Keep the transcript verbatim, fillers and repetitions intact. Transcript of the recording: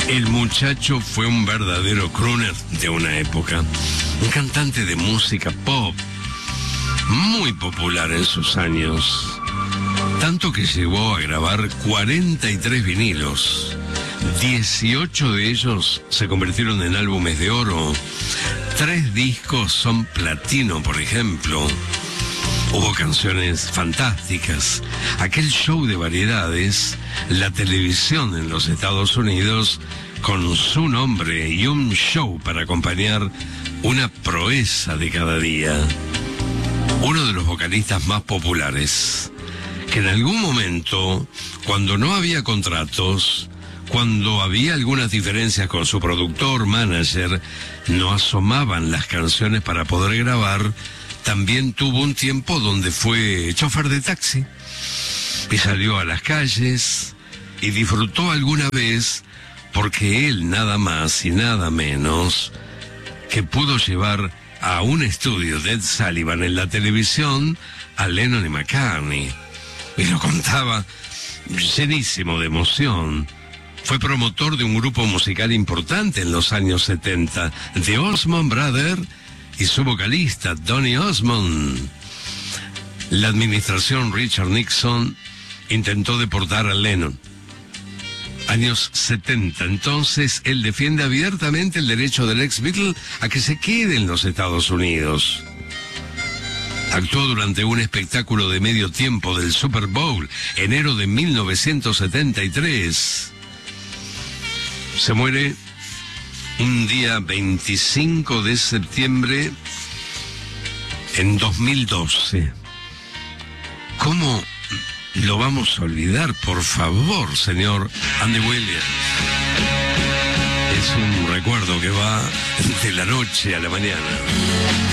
El muchacho fue un verdadero crooner de una época, un cantante de música pop, muy popular en sus años, tanto que llegó a grabar cuarenta y tres vinilos. dieciocho de ellos se convirtieron en álbumes de oro. Tres discos son platino, por ejemplo. Hubo canciones fantásticas. Aquel show de variedades, la televisión en los Estados Unidos, con su nombre y un show para acompañar una proeza de cada día. Uno de los vocalistas más populares, que en algún momento, cuando no había contratos, cuando había algunas diferencias con su productor, manager, no asomaban las canciones para poder grabar, también tuvo un tiempo donde fue chofer de taxi y salió a las calles y disfrutó alguna vez porque él nada más y nada menos que pudo llevar a un estudio de Ed Sullivan en la televisión a Lennon y McCartney, y lo contaba llenísimo de emoción. Fue promotor de un grupo musical importante en los años setenta, The Osmond Brothers, y su vocalista, Donny Osmond. La administración Richard Nixon intentó deportar a Lennon. Años setenta, entonces él defiende abiertamente el derecho del ex Beatle a que se quede en los Estados Unidos. Actuó durante un espectáculo de medio tiempo del Super Bowl, enero de mil novecientos setenta y tres. Se muere un día veinticinco de septiembre en dos mil doce. ¿Cómo lo vamos a olvidar, por favor, señor Andy Williams? Es un recuerdo que va de la noche a la mañana.